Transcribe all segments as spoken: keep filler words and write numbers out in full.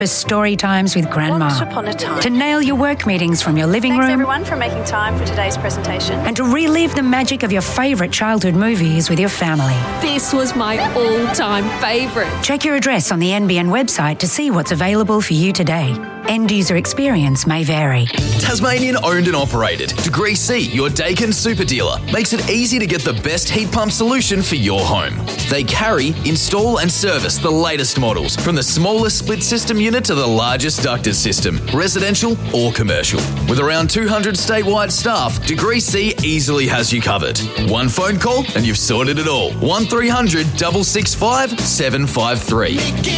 For story times with Grandma. Once upon a time. To nail your work meetings from your living Thanks room. everyone for making time for today's presentation. And to relive the magic of your favourite childhood movies with your family. This was my all-time favourite. Check your address on the N B N website to see what's available for you today. End user experience may vary. Tasmanian owned and operated. Degree C, your Dakin super dealer, makes it easy to get the best heat pump solution for your home. They carry, install and service the latest models, from the smallest split system unit to the largest ducted system, residential or commercial. With around two hundred statewide staff, Degree C easily has you covered. One phone call and you've sorted it all. one three hundred, six six five, seven five three.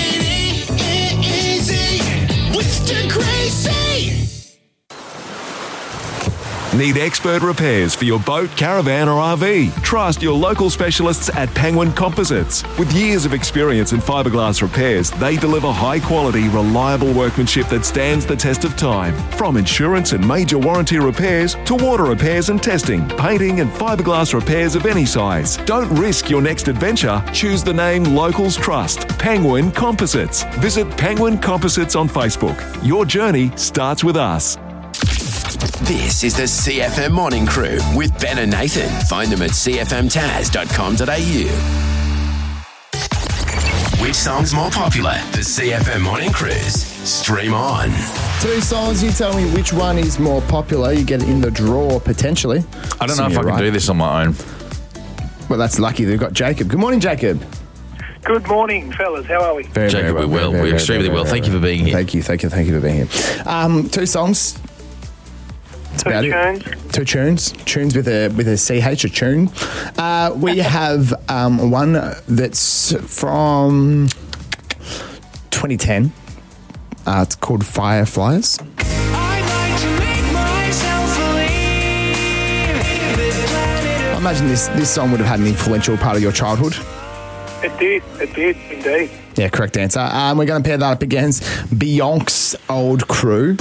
Need expert repairs for your boat, caravan or R V? Trust your local specialists at Penguin Composites. With years of experience in fiberglass repairs, they deliver high quality, reliable workmanship that stands the test of time. From insurance and major warranty repairs to water repairs and testing, painting and fiberglass repairs of any size. Don't risk your next adventure. Choose the name locals trust. Penguin Composites. Visit Penguin Composites on Facebook. Your journey starts with us. This is the C F M Morning Crew with Ben and Nathan. Find them at c f m taz dot com dot a u. Which song's more popular? The C F M Morning Cruise. Stream on. Two songs, you tell me which one is more popular. You get it in the draw, potentially. I don't know if I can do this on my own. Well, that's lucky. They've got Jacob. Good morning, Jacob. Good morning, fellas. How are we? Very, Jacob, very we're well. very, We're very, extremely very, well. very, Thank you for being here. Thank you, thank you, thank you for being here. Um, two songs. That's Two about tunes. it. Two tunes. Tunes with a with a C H, a tune. Uh, we have um, one that's from twenty ten. Uh, it's called Fireflies. I imagine this, this song would have had an influential part of your childhood. It did. It did, indeed. Yeah, correct answer. Um, we're going to pair that up against Beyonce's Old Crew.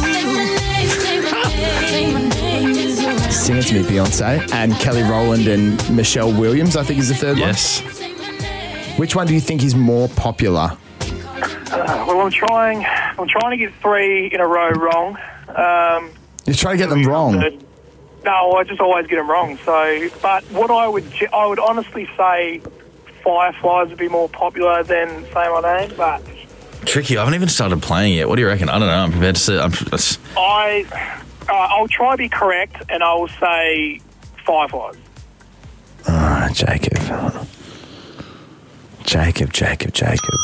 Sing It To Me, Beyonce. And Kelly Rowland and Michelle Williams, I think, is the third yes. one. Yes. Which one do you think is more popular? Uh, well, I'm trying. I'm trying to get three in a row wrong. Um, You're trying to get them wrong. No, I just always get them wrong. So, but what I would, I would honestly say, Fireflies would be more popular than Say My Name. But Tricky. I haven't even started playing yet. What do you reckon? I don't know. I'm prepared to say. I'm, that's... I, uh, I'll try to be correct, and I will say Fireflies. Ah, oh, Jacob. Jacob, Jacob, Jacob.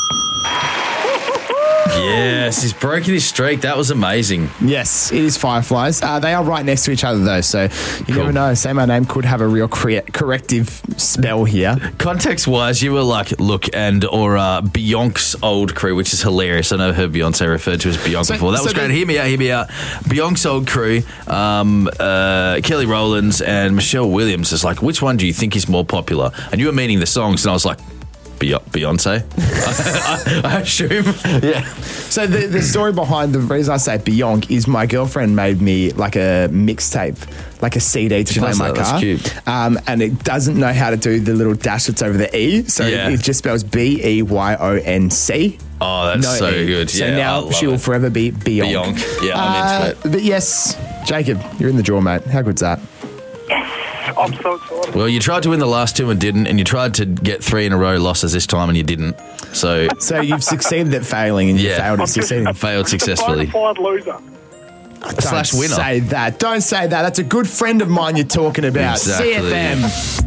Yes, he's broken his streak. That was amazing. Yes, it is Fireflies. Uh, they are right next to each other, though, so you cool. never know. Say My Name could have a real cre- corrective spell here. Context-wise, you were like, look, and or uh, Beyonce's Old Crew, which is hilarious. I never heard Beyonce referred to as Beyonce so, before. That so was great. The- hear me out, hear me out. Beyonce's Old Crew, um, uh, Kelly Rowlands and Michelle Williams is like, which one do you think is more popular? And you were meaning the songs, and I was like, Beyonce, I, I assume. Yeah. So the, the story behind the reason I say Beyonce is my girlfriend made me like a mixtape, like a C D to She play in my that. That's car. cute. Um, and it doesn't know how to do the little dash that's over the E. So Yeah. it just spells B E Y O N C. Oh, that's no so E. good. So Yeah, I now love she will it. forever be Beyonce. Beyonce. Yeah, I'm Uh, into it. But yes, Jacob, you're in the draw, mate. How good's that? I'm so excited. Well, you tried to win the last two and didn't, and you tried to get three in a row losses this time and you didn't. So, So you've succeeded at failing and you Yeah. failed I'm at just succeeding. a- failed just a successfully. bona fide loser. Don't slash winner. say that. Don't say that. That's a good friend of mine you're talking about. Exactly. C F M.